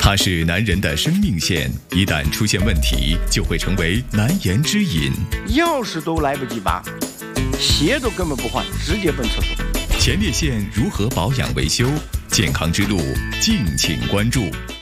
它是男人的生命线，一旦出现问题，就会成为难言之隐。 钥匙都来不及拔，鞋都根本不换，直接奔厕所。 前列腺如何保养维修？健康之路，敬请关注。